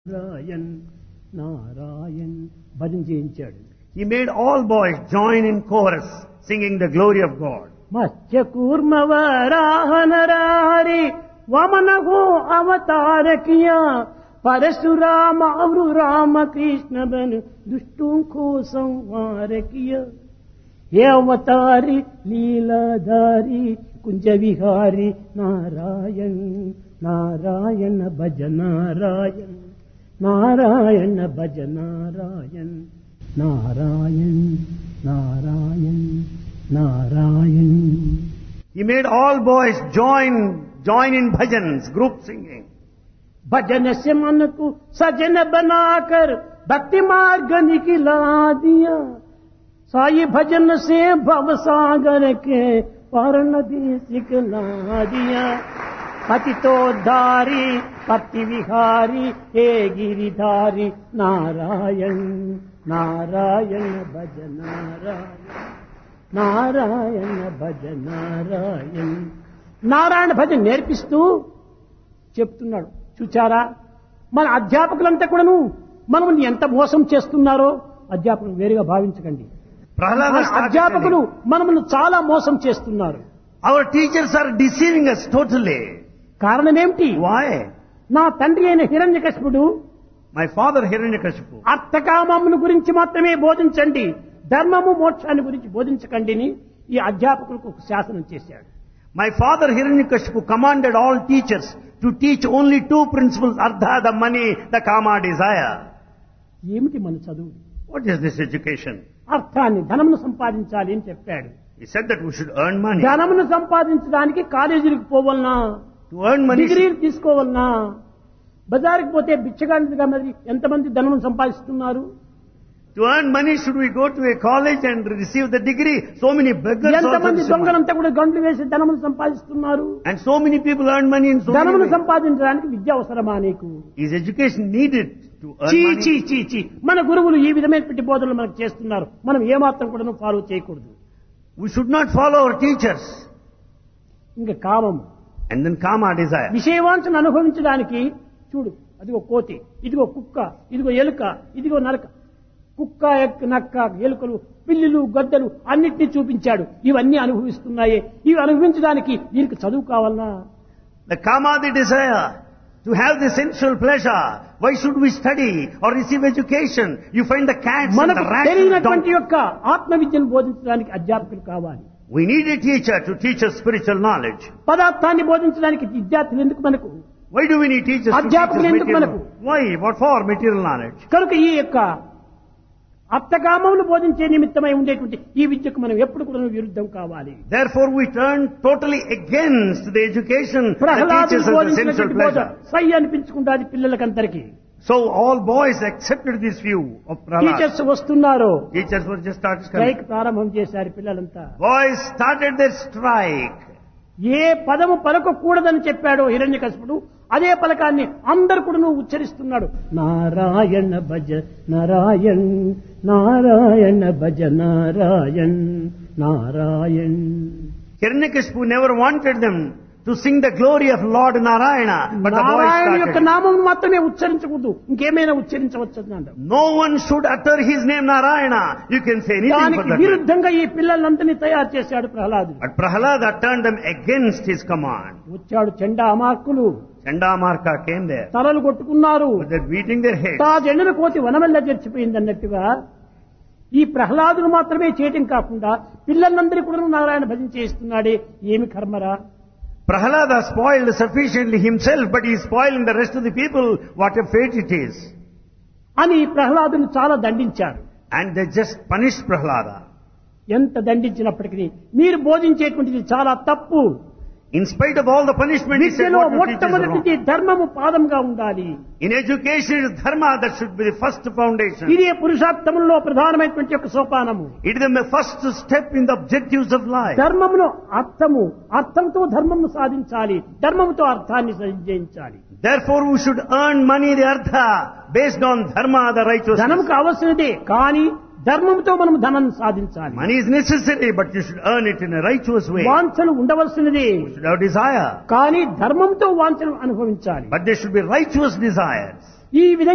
నారాయణ్ నారాయణ్ భజన చేయించాడు. He made all boys join in chorus singing the glory of God. మత్స్య కూర్మ వరాహనరారి వమనహో అవతార కియా परशुराम और राम कृष्ण बन दुष्टों को संहार किया. हे अवतारी लीलाधारी कुंज विहारी नारायण नारायण भज नारायण नारायण भज Narayan Narayan Narayan Narayan. He made all boys join in bhajans, group singing. भजन से मन को सजन बनाकर भक्ति मार्ग निकला दिया. साई भजन से भव सागर के पार नदी सिखला दिया. पतितोद्धारी पति विहारी हे गिरिधारी नारायण नारायण भज नारायण नारायण भज नारायण. నారాయణ భజన నేర్పిస్తూ చెప్తున్నాడు. చూచారా, మన అధ్యాపకులంతా కూడాను మనల్ని ఎంత మోసం చేస్తున్నారో అధ్యాపకులు వేరుగా భావించకండి. అధ్యాపకులు మనల్ని చాలా మోసం చేస్తున్నారు. Our teachers are deceiving us totally. కారణం ఏమిటి? Why? నా తండ్రి అయిన హిరణ్యకశిపుడు, My father Hiranyakashipu, అర్థకామమును గురించి మాత్రమే బోధించండి, ధర్మము మోక్షాన్ని గురించి బోధించకండి అని ఈ అధ్యాపకులకు ఒక శాసనం చేశాడు. my father Hiranyakashipu commanded all teachers to teach only two principles: Ardha, the money, the Kama, desire. ఏమిటి మన చదువు? What is this education? అర్థాన్ని ధనమును సంపాదించాలి అని చెప్పాడు. He said that we should earn money. ధనమును సంపాదించడానికి కాలేజీలకు పోవాలనా, To earn money, డిగ్రీలు తీసుకోవాలనా, బజారుకి పోతే బిచ్చగాంటిగా మరి ఎంతమంది ధనమును సంపాదిస్తున్నారు? to earn money, should we go to a college and receive the degree? So many beggars ఎంతమంది also. దొంగలంతా కూడా గంటలు వేసి ధనమును సంపాదిస్తున్నారు. And so many people earn money in so many ధనమును ways. సంపాదించడానికి విద్య అవసరమా నీకు? Is education needed to earn చీ money? చీ చీ చీ, మన గురువులు ఈ విధమైనటువంటి బోధనలు మనకు చేస్తున్నారు. మనం ఏమాత్రం కూడా ఫాలో చేయకూడదు. We should not follow our teachers. ఇంకా కామం, And then Kama, desire. విషయవాంఛను అనుభవించడానికి చూడు, అదిగో కోతి, ఇదిగో కుక్క, ఇదిగో ఎలుక, ఇదిగో నరక. కుక్క, నక్క, ఎలుకలు, పిల్లులు, గద్దలు అన్నిటినీ చూపించాడు. ఇవన్నీ అనుభవిస్తున్నాయే. ఇవి అనుభవించడానికి దీనికి చదువు కావాలనా? The Kama, the desire. To have the sensual pleasure, why should we study or receive education? You find the cats and మనకు the rats and the తెలియనటువంటి donkeys. యొక్క ఆత్మ విద్యను బోధించడానికి అధ్యాపకులు కావాలి. We need a teacher to teach us spiritual knowledge. పదార్థాన్ని బోధించడానికి విద్యార్థులు ఎందుకు మనకు? Why do we need teachers to teach us అధ్యాపకులు ఎందుకు మనకు? material? Why? What for? Material knowledge. కనుక ఈ యొక్క అర్థకామమును బోధించే నిమిత్తమై ఉండేటువంటి ఈ విద్యకు మనం ఎప్పుడు కూడా విరుద్ధం కావాలి. Therefore we turn totally against the education that ప్రహ్లాదుడు teaches us the sensual బోధించినటువంటి బోధ pleasure. Sye అనిపించుకుంటాది పిల్లలకందరికీ. So all boys accepted this view of Prahlad. Teachers వస్తున్నారు, Teachers were just started coming. Strike ప్రారంభం చేశారు పిల్లలంతా. Boys started their strike. ఏ పదము పలకకూడదని చెప్పాడో హిరణ్యకశిపుడు, అదే పలకాన్ని అందరు కూడా ఉచ్చరిస్తున్నాడు. నారాయణ భజ నారాయణ్ నారాయణ భజ Narayan Narayan. Hiranyakashipu never wanted them to sing the glory of Lord Narayana, but the boys Narayana యొక్క started. నామం మాత్రమే ఉచ్చరించకూడదు, ఇంకేమైనా ఉచ్చరించవచ్చు అన్నాడు. No one should utter his name Narayana. You can say anything for దానికి that. విరుద్ధంగా ఈ పిల్లలందరినీ తయారు చేశాడు ప్రహ్లాదుడు. But Prahlada turned them against his command. వచ్చాడు చెండా అమార్కులు, Chandamarka came there. తలలు కొట్టుకున్నారు. But they're beating their heads. తా జెండను కోతి వనమెల్ల జరిచిపోయింది అన్నట్టుగా ఈ ప్రహ్లాదును మాత్రమే చేయటం కాకుండా పిల్లలందరూ కూడా నారాయణ భజన చేస్తున్నాడే, ఏమి కర్మరా? Prahlada spoiled sufficiently himself, but he is spoiling the rest of the people. What a fate it is. అని ప్రహ్లాదును చాలా దండించారు. And they just punished Prahlada. ఎంత దండించినప్పటికీ మీరు బోధించేటువంటిది చాలా తప్పు. In spite of all the punishment, he said విద్యలో what you teach is మొట్టమొదటిది wrong. ధర్మము పాదంగా ఉండాలి. In education, it is dharma that should be the first foundation. ఇదే పురుషార్థములో ప్రధానమైనటువంటి ఒక సోపానము. It is the first step in the objectives of life. ధర్మమును అర్థము, అర్థంతో ధర్మమును సాధించాలి, ధర్మముతో అర్థాన్ని జయించాలి. Therefore, we should earn money, the artha, based on dharma, the righteousness. ధనము కావలసినదే, కానీ ధర్మంతో మనం ధనం సాధించాలి. Money is necessary, but you should earn it in a righteous way. వాంఛలు ఉండవలసినదే, You should have desire, కానీ ధర్మంతో వాంఛలు అనుభవించాలి. but there should be righteous desires. ఈ విధంగా